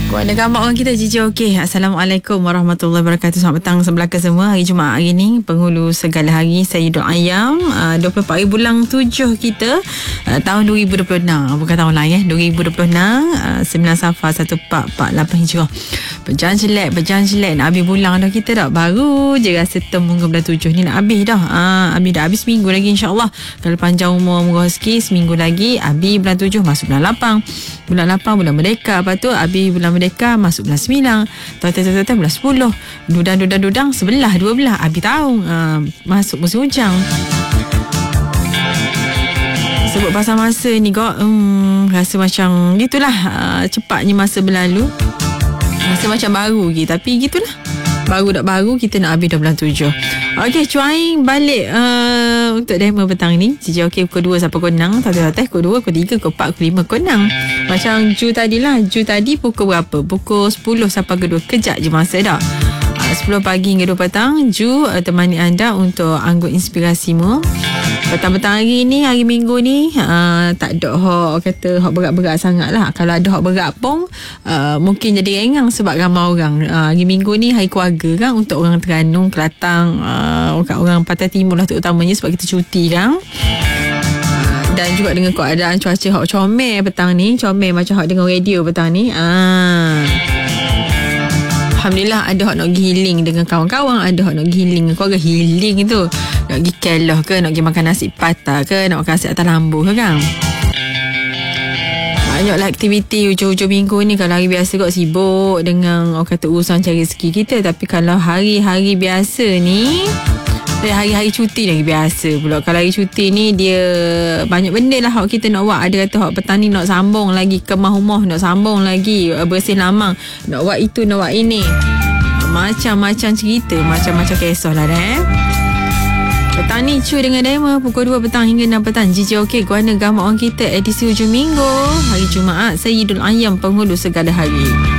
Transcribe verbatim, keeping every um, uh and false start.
Kuala gambar orang kita Jiji okey. Assalamualaikum warahmatullahi wabarakatuh. Selamat petang sebelah ke semua. Hari Jumaat hari ni, penghulu segala hari Sayyidul Ayyam, uh, dua puluh empat hari bulan tujuh kita, uh, tahun dua ribu dua puluh enam. Bukan tahun lain eh, dua ribu dua puluh enam, uh, sembilan Safar seribu empat ratus empat puluh lapan Hijrah. Berjalan jelek, berjalan jelek. Nak habis bulan dah kita dah. Baru je rasa tembung ke bulan tujuh ni nak habis dah. Uh, habis dah. Habis seminggu lagi insyaAllah. Kalau panjang umur, umur rezeki, seminggu lagi habis bulan tujuh, masuk bulan lapan. Bulan lapan bulan Merdeka. Lepas tu habis bulan Merdeka, masuk bulan sembilan. Tahun-tahun bulan sepuluh. Dudang-dudang-dudang sebelah, dua belah. Habis tahun. Uh, masuk musim hujan. Sebut pasal masa ni kok, hmm, rasa macam gitulah. Uh, cepatnya masa berlalu. Rasa macam baru lagi. Tapi gitulah. Baru tak baru, kita nak habis dah bulan tujuh. Okey, cuaing balik uh, untuk demo petang ni. Cici okey pukul dua sampai pukul enam. Tadi-tadi pukul dua, pukul tiga, pukul empat, pukul lima, pukul enam. Macam Ju tadi lah. Ju tadi pukul berapa? Pukul sepuluh sampai pukul dua. Kejap je masa dah. Uh, sepuluh pagi hingga dua petang. Ju uh, temani anda untuk anggut inspirasimu. Petang-petang hari ni, hari Minggu ni, uh, tak ada hak kata hak berat-berat sangat lah. Kalau ada hak berat pun, uh, mungkin jadi rengang sebab ramai orang. Uh, hari Minggu ni hari keluarga kan, untuk orang Terengganu, Kelantan, uh, orang Pantai Timur lah terutamanya sebab kita cuti kan. Dan juga dengan keadaan cuaca hak comel petang ni, comel macam hak dengan radio petang ni. Uh. Alhamdulillah ada hak nak pergi healing dengan kawan-kawan, ada hak nak pergi healing dengan keluarga. Healing tu nak pergi keloh ke, nak pergi makan nasi patah ke, nak makan nasi atas lambu ke kan. Banyaklah aktiviti hujung-hujung minggu ni. Kalau hari biasa kot sibuk dengan orang kata urusan cari rezeki kita. Tapi kalau hari-hari biasa ni, hari-hari cuti lagi biasa pula. Kalau hari cuti ni dia banyak benda lah hak kita nak buat. Ada kata hak petang ni nak sambung lagi kemah rumah, nak sambung lagi bersih lamang, nak buat itu, nak buat ini. Macam-macam cerita, macam-macam kisah lah dah eh. Petang ni cu dengan Dema pukul dua petang hingga enam petang. Jiji okey, guana gambar orang kita edisi hujung minggu hari Jumaat Sayyidul Ayyam, penghulu segala hari.